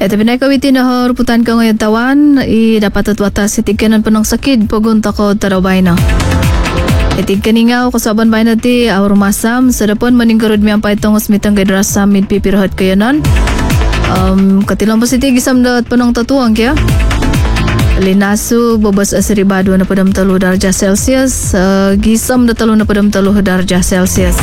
Ito pinakawitin na haruputan ka ngayon tawan, dapat at watas itigkanan pa ng sakit, pagunta ko tarabay na. Itig kaningaw kasaban bay na ti, awar masam, sa dapon maningkarod miyang paitong usmitang gadrasam mid pipirhat kayo nun. Katilang pa si tigisam daat pa ng tatuang kaya. Linaso, babas asiribado na padam talo darja Celsius, gisam na talo na padam talo darja Celsius.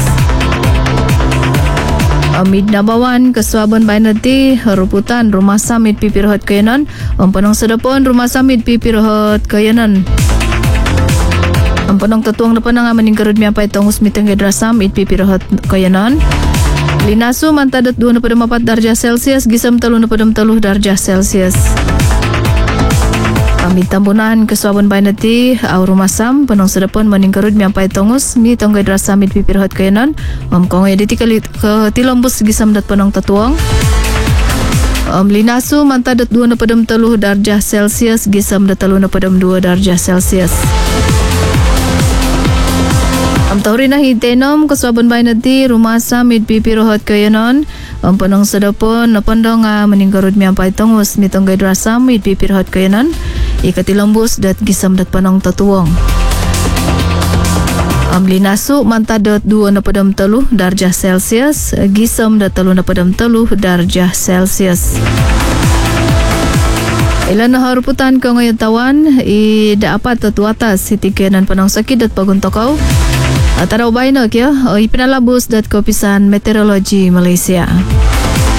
Amid na bawan, kaswaban bay na ti, haruputan, rumasamid pipirhot kayo nun. Ang panong sadapon, rumasamid pipirhot kayo nun. Ang panong tatuang na panang amaning karod miya pa itong usmitang gadrasam, pipirhot kayo nun. Linaso, mantadat doon na padam 4 darja Celsius, gisam talo na padam talo darja Celsius. Amid tambunan, kaswaban bay na ti, rumasam, panong sadapon, maning karod miyang paitongos, mi tonggay drasamid pipirhot kayo nun. Kung ngayon diti katilambos gisamdat panong tatuang. Linaso, mantadat 2 na padam talo darja Celsius, gisam na talo na padam 2 darja Celsius. Ang tawri na hitenom, kaswaban bay na ti, rumasamid pipirhot kayo nun. Ang panong sadapon, napandong maningkarod miyang paitongos, mi tonggay drasamid pipirhot kayo nun. Ikatilambos dat gisam dat panong tatuang. Linaso, mantadot 2 na padam talo darja Celsius, gisam dat talo na padam talo darja Celsius. Ilan na haruputan ka ngayon tawan, daapat at watas itikenan panong sakit at paguntokaw. At araw bay na kaya, ipinalabos dat Kopisan Meteorology Malaysia.